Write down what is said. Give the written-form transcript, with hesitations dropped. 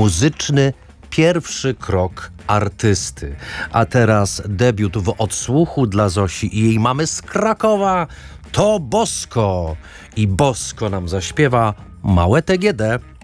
muzyczny pierwszy krok artysty. A teraz debiut w odsłuchu dla Zosi i jej mamy z Krakowa. To Bosko. I Bosko nam zaśpiewa małe TGD.